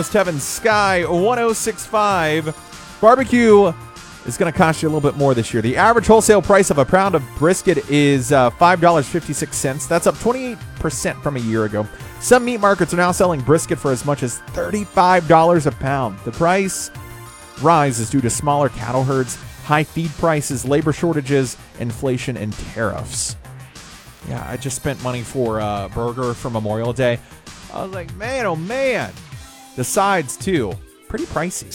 Tevin Sky 1065. Barbecue is going to cost you a little bit more this year. The average wholesale price of a pound of brisket is $5.56. That's up 28% from a year ago. Some meat markets are now selling brisket for as much as $35 a pound. The price rise is due to smaller cattle herds, high feed prices, labor shortages, inflation, and tariffs. Yeah, I just spent money for a burger for Memorial Day. I was like, man, oh man. The sides, too, pretty pricey.